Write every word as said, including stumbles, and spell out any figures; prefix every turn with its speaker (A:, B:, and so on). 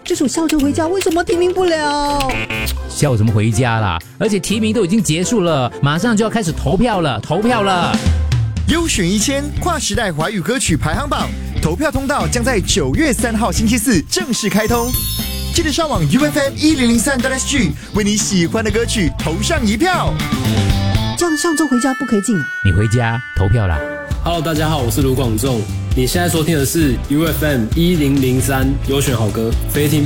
A: 这首《笑着回家》为什么提名不了？
B: 笑什么回家啦？而且提名都已经结束了，马上就要开始投票了，投票了。
C: 优选一千跨时代华语歌曲排行榜投票通道将在九月三号星期四正式开通，记得上网 U F M 一零零三 S G 为你喜欢的歌曲投上一票。
A: 这样上周回家不可以进啊？
B: 你回家投票啦。
D: Hello， 大家好，我是卢广仲，你现在收听的是 U F M 一零零三优选好歌，非听